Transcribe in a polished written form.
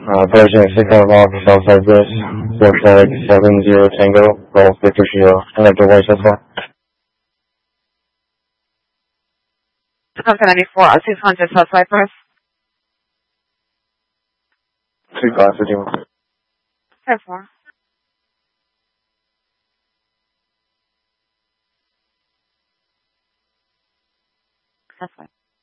Version 6 of South Cyprus, 470 Tango, Golf Victor Sierra, and Dr. White so far. 94, 600 South Cyprus. 3551. 4. That's fine.